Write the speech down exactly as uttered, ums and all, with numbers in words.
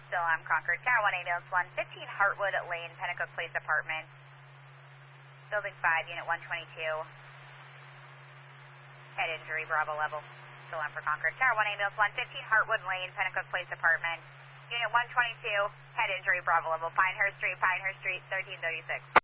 Still on Concord Tower, one ambulance, one fifteen Hartwood Lane, Pennacook Place Apartment. Building five, Unit one twenty-two. Head injury, Bravo level. Still on for Concord Tower, one ambulance, one fifteen Hartwood Lane, Pennacook Place Apartment. Unit one twenty-two, head injury, Bravo level, Pinehurst Street, Pinehurst Street, thirteen thirty-six.